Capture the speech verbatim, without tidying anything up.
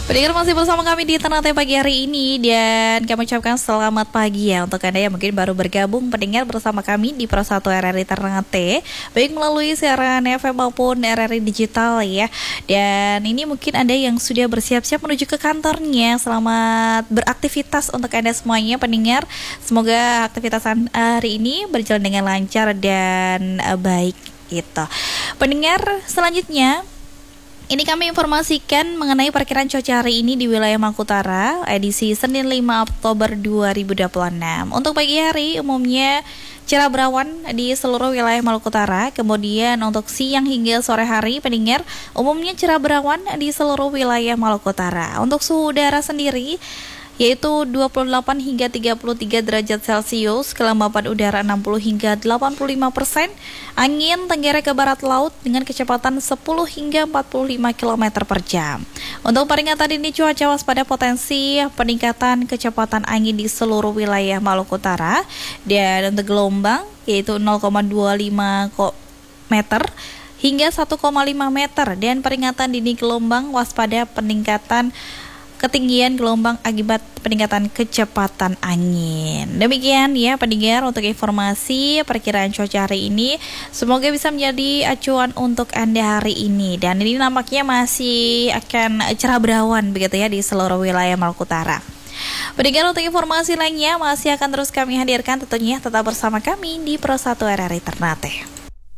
Pendengar masih bersama kami di Ternate pagi hari ini dan kami ucapkan selamat pagi ya untuk Anda yang mungkin baru bergabung pendengar bersama kami di Pro satu R R I Ternate, baik melalui siaran F M maupun R R I digital ya. Dan ini mungkin Anda yang sudah bersiap-siap menuju ke kantornya. Selamat beraktivitas untuk Anda semuanya pendengar. Semoga aktivitas hari ini berjalan dengan lancar dan uh, baik gitu. Pendengar selanjutnya, ini kami informasikan mengenai perkiraan cuaca hari ini di wilayah Maluku Utara, edisi Senin lima Oktober dua ribu dua puluh enam. Untuk pagi hari umumnya cerah berawan di seluruh wilayah Maluku Utara. Kemudian untuk siang hingga sore hari pendengar umumnya cerah berawan di seluruh wilayah Maluku Utara. Untuk suhu udara sendiri yaitu dua puluh delapan hingga tiga puluh tiga derajat Celcius, kelembapan udara enam puluh hingga delapan puluh lima persen, angin tenggara ke barat laut dengan kecepatan sepuluh hingga empat puluh lima kilometer per jam. Untuk peringatan dini cuaca waspada potensi peningkatan kecepatan angin di seluruh wilayah Maluku Utara, dan untuk gelombang yaitu nol koma dua lima meter hingga satu koma lima meter, dan peringatan dini gelombang waspada peningkatan ketinggian gelombang akibat peningkatan kecepatan angin. Demikian ya pendengar untuk informasi perkiraan cuaca hari ini. Semoga bisa menjadi acuan untuk Anda hari ini. Dan ini nampaknya masih akan cerah berawan begitu ya di seluruh wilayah Maluku Utara. Pendengar untuk informasi lainnya masih akan terus kami hadirkan tentunya, tetap bersama kami di Pro satu R R I Ternate.